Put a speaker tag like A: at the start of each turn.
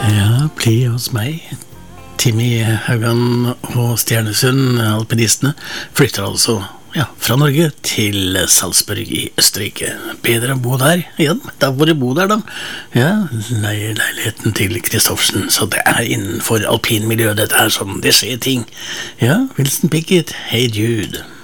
A: Ja, bli hos meg. Timmy Haugan og Stjernesund, alpinistene, flytter altså fra Norge til Salzburg i Østerrike. Bedre å bo der igjen. Da hvor de bo der, da. Ja, leier leiligheten til Kristoffersen, så det er innenfor alpinmiljøet dette her som det skjer ting. Ja, Wilson Pickett, Hey Jude.